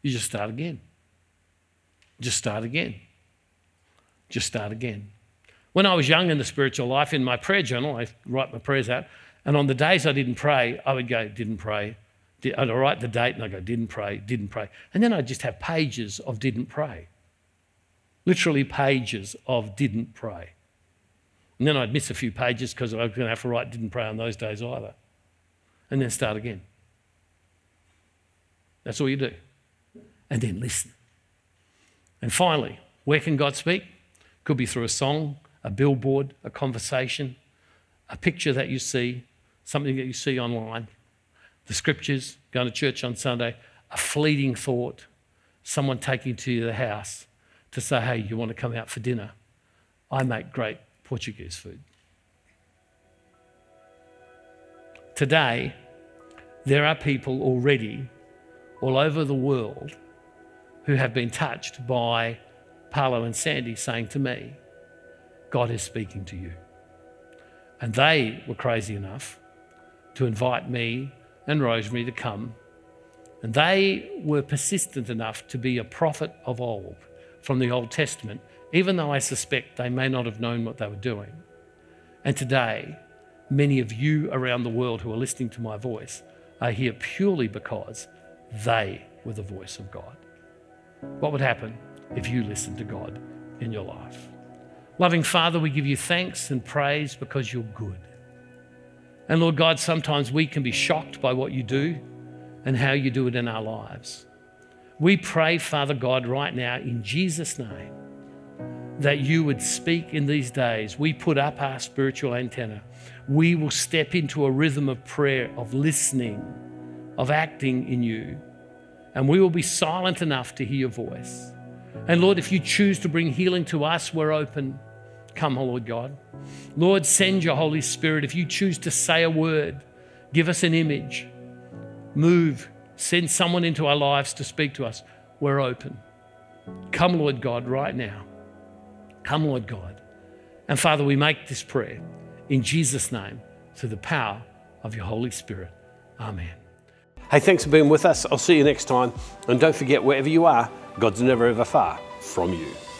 You just start again. Just start again. Just start again. When I was young in the spiritual life, in my prayer journal, I write my prayers out, and on the days I didn't pray, I would go, didn't pray. I'd write the date and I'd go, didn't pray, didn't pray. And then I'd just have pages of didn't pray. Literally pages of didn't pray. And then I'd miss a few pages because I was going to have to write didn't pray on those days either. And then start again. That's all you do. And then listen. And finally, where can God speak? Could be through a song, a billboard, a conversation, a picture that you see, something that you see online, the scriptures, going to church on Sunday, a fleeting thought, someone taking to you to the house to say, hey, you want to come out for dinner? I make great Portuguese food. Today, there are people already all over the world who have been touched by Paolo and Sandy saying to me, God is speaking to you. And they were crazy enough to invite me and Rosemary to come. And they were persistent enough to be a prophet of old from the Old Testament, even though I suspect they may not have known what they were doing. And today, many of you around the world who are listening to my voice are here purely because they were the voice of God. What would happen if you listened to God in your life? Loving Father, we give you thanks and praise because you're good. And Lord God, sometimes we can be shocked by what you do and how you do it in our lives. We pray, Father God, right now in Jesus' name, that you would speak in these days. We put up our spiritual antenna. We will step into a rhythm of prayer, of listening, of acting in you. And we will be silent enough to hear your voice. And Lord, if you choose to bring healing to us, we're open. Come, oh Lord God. Lord, send your Holy Spirit. If you choose to say a word, give us an image, move, send someone into our lives to speak to us, we're open. Come, Lord God, right now. Come, Lord God. And Father, we make this prayer in Jesus' name through the power of your Holy Spirit. Amen. Hey, thanks for being with us. I'll see you next time. And don't forget, wherever you are, God's never ever far from you.